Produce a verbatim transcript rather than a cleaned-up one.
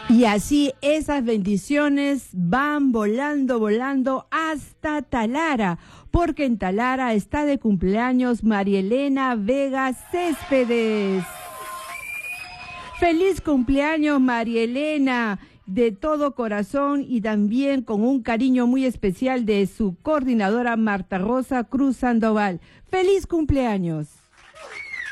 Y así esas bendiciones van volando, volando hasta Talara, porque en Talara está de cumpleaños María Elena Vega Céspedes. ¡Feliz cumpleaños, María Elena! De todo corazón y también con un cariño muy especial de su coordinadora Marta Rosa Cruz Sandoval. ¡Feliz cumpleaños!